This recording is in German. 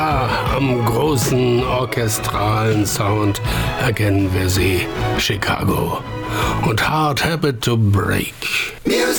am großen orchestralen Sound erkennen wir sie, Chicago. Und Hard Habit to Break.